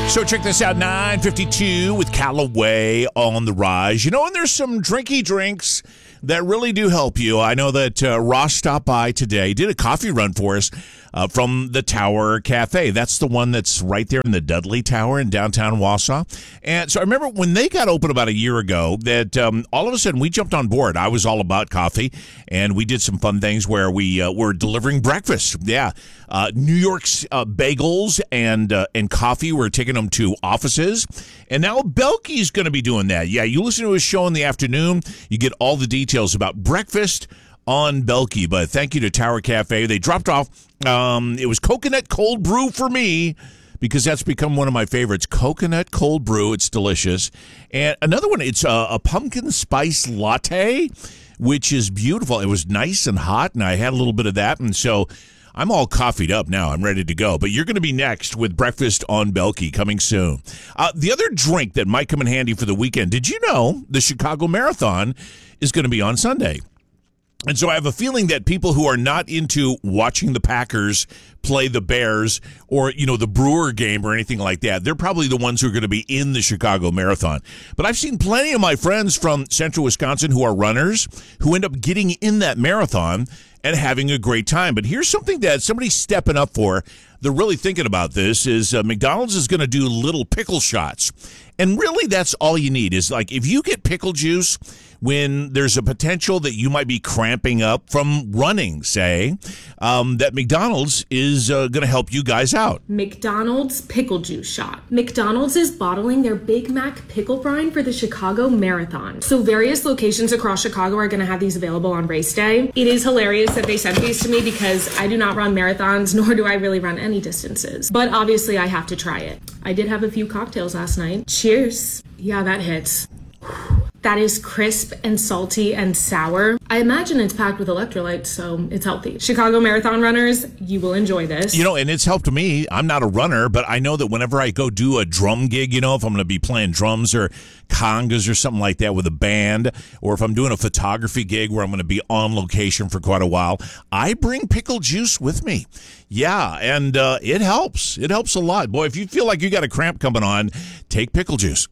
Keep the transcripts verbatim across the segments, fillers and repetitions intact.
So check this out, nine fifty-two with Callaway on the rise. You know, and there's some drinky drinks that really do help you. I know that uh, Ross stopped by today, did a coffee run for us uh, from the Tower Cafe. That's the one that's right there in the Dudley Tower in downtown Wausau. And so I remember when they got open about a year ago that um, all of a sudden we jumped on board. I was all about coffee, and we did some fun things where we uh, were delivering breakfast. Yeah, uh, New York's uh, bagels and uh, and coffee. We're taking them to offices. And now Belky's going to be doing that. Yeah, you listen to his show in the afternoon, you get all the details about breakfast on Belky. But thank you to Tower Cafe. They dropped off, um, it was coconut cold brew for me, because that's become one of my favorites. Coconut cold brew. It's delicious. And another one, it's a, a pumpkin spice latte, which is beautiful. It was nice and hot, and I had a little bit of that. And so I'm all coffeeed up now. I'm ready to go. But you're going to be next with Breakfast on Belky coming soon. Uh, the other drink that might come in handy for the weekend, did you know the Chicago Marathon is going to be on Sunday? And so I have a feeling that people who are not into watching the Packers play the Bears or, you know, the Brewer game or anything like that, they're probably the ones who are going to be in the Chicago Marathon. But I've seen plenty of my friends from central Wisconsin who are runners who end up getting in that marathon and having a great time. But here's something that somebody's stepping up for. They're really thinking about this is uh, McDonald's is going to do little pickle shots. And really that's all you need is, like, if you get pickle juice when there's a potential that you might be cramping up from running, say, um, that McDonald's is uh, going to help you guys out. McDonald's pickle juice shot. McDonald's is bottling their Big Mac pickle brine for the Chicago Marathon. So various locations across Chicago are going to have these available on race day. It is hilarious that they sent these to me because I do not run marathons, nor do I really run any distances. But obviously I have to try it. I did have a few cocktails last night. Cheers. Yeah, that hits. That is crisp and salty and sour. I imagine it's packed with electrolytes, so it's healthy. Chicago Marathon runners, you will enjoy this. You know, and it's helped me. I'm not a runner, but I know that whenever I go do a drum gig, you know, if I'm going to be playing drums or congas or something like that with a band, or if I'm doing a photography gig where I'm going to be on location for quite a while, I bring pickle juice with me. Yeah, and uh, it helps. It helps a lot. Boy, if you feel like you got a cramp coming on, take pickle juice.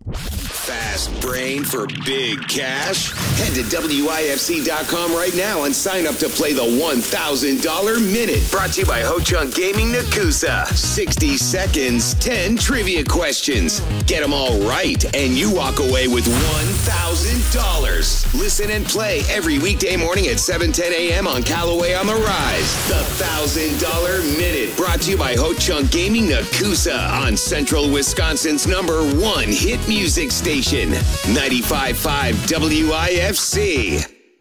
Fast brain for big cash? Head to W I F C dot com right now and sign up to play the one thousand dollars Minute. Brought to you by Ho Chunk Gaming Nakusa. sixty seconds, ten trivia questions. Get them all right, and you walk away with one thousand dollars. Listen and play every weekday morning at seven ten a.m. on Callaway on the Rise. The one thousand dollars Minute. Brought to you by Ho Chunk Gaming Nakusa on Central Wisconsin's number one hit music station. ninety-five point five W I F C.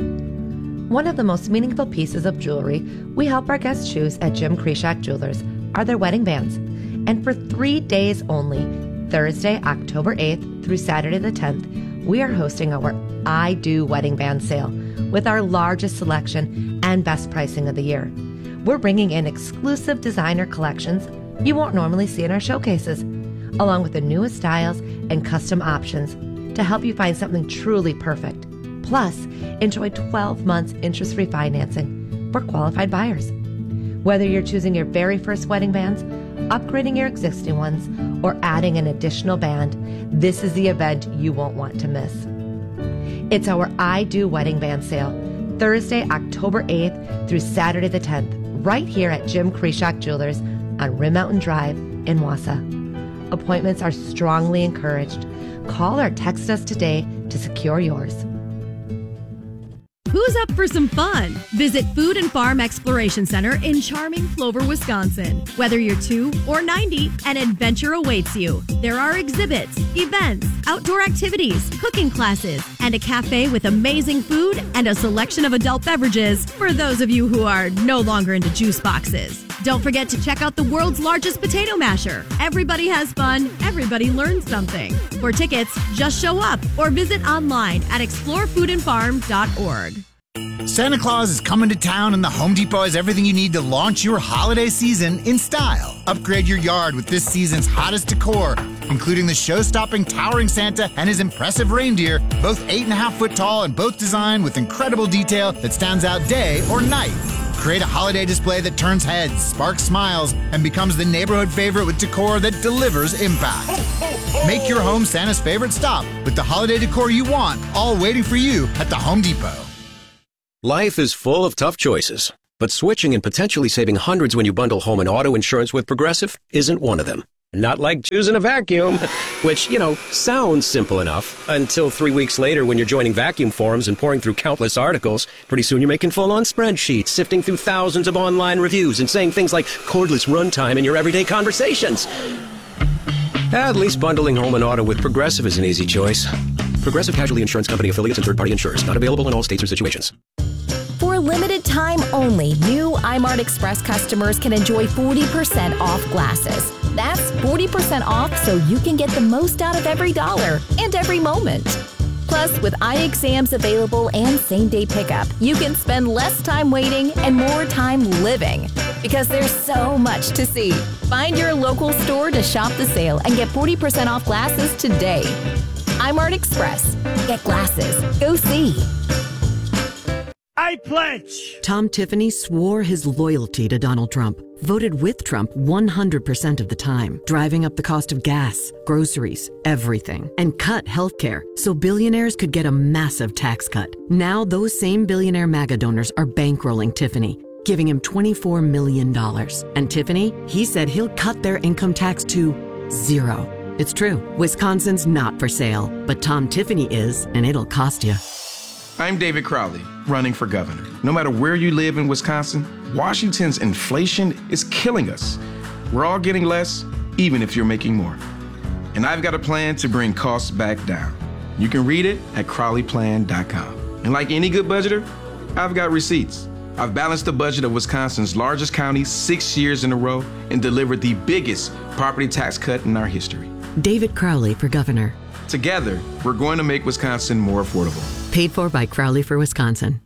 One of the most meaningful pieces of jewelry we help our guests choose at Jim Krishak Jewelers are their wedding bands. And for three days only, Thursday, October eighth through Saturday the tenth, we are hosting our I Do Wedding Band sale with our largest selection and best pricing of the year. We're bringing in exclusive designer collections you won't normally see in our showcases, along with the newest styles and custom options to help you find something truly perfect. Plus, enjoy twelve months interest-free financing for qualified buyers. Whether you're choosing your very first wedding bands, upgrading your existing ones, or adding an additional band, this is the event you won't want to miss. It's our I Do Wedding Band sale, Thursday, October eighth through Saturday the tenth, right here at Jim Krishak Jewelers on Rim Mountain Drive in Wausau. Appointments are strongly encouraged. Call or text us today to secure yours. Who's up for some fun? Visit Food and Farm Exploration Center in charming Plover, Wisconsin. Whether you're two or ninety, an adventure awaits you. There are exhibits, events, outdoor activities, cooking classes, and a cafe with amazing food and a selection of adult beverages for those of you who are no longer into juice boxes. Don't forget to check out the world's largest potato masher. Everybody has fun. Everybody learns something. For tickets, just show up or visit online at explore food and farm dot org. Santa Claus is coming to town, and the Home Depot has everything you need to launch your holiday season in style. Upgrade your yard with this season's hottest decor, including the show-stopping towering Santa and his impressive reindeer, both eight and a half foot tall and both designed with incredible detail that stands out day or night. Create a holiday display that turns heads, sparks smiles, and becomes the neighborhood favorite with decor that delivers impact. Make your home Santa's favorite stop with the holiday decor you want, all waiting for you at the Home Depot. Life is full of tough choices, but switching and potentially saving hundreds when you bundle home and auto insurance with Progressive isn't one of them. Not like choosing a vacuum, which, you know, sounds simple enough until three weeks later when you're joining vacuum forums and pouring through countless articles. Pretty soon you're making full-on spreadsheets, sifting through thousands of online reviews and saying things like cordless runtime in your everyday conversations. At least bundling home and auto with Progressive is an easy choice. Progressive Casualty Insurance Company affiliates and third-party insurers. Not available in all states or situations. For a limited time only, new iMart Express customers can enjoy forty percent off glasses. That's forty percent off so you can get the most out of every dollar and every moment. Plus, with eye exams available and same-day pickup, you can spend less time waiting and more time living. Because there's so much to see. Find your local store to shop the sale and get forty percent off glasses today. iMart Express. Get glasses. Go see. I pledge! Tom Tiffany swore his loyalty to Donald Trump, voted with Trump one hundred percent of the time, driving up the cost of gas, groceries, everything, and cut healthcare so billionaires could get a massive tax cut. Now those same billionaire MAGA donors are bankrolling Tiffany, giving him twenty-four million dollars. And Tiffany, he said he'll cut their income tax to zero. It's true, Wisconsin's not for sale, but Tom Tiffany is, and it'll cost you. I'm David Crowley, running for governor. No matter where you live in Wisconsin, Washington's inflation is killing us. We're all getting less, even if you're making more. And I've got a plan to bring costs back down. You can read it at crowley plan dot com. And like any good budgeter, I've got receipts. I've balanced the budget of Wisconsin's largest county six years in a row and delivered the biggest property tax cut in our history. David Crowley for governor. Together, we're going to make Wisconsin more affordable. Paid for by Crowley for Wisconsin.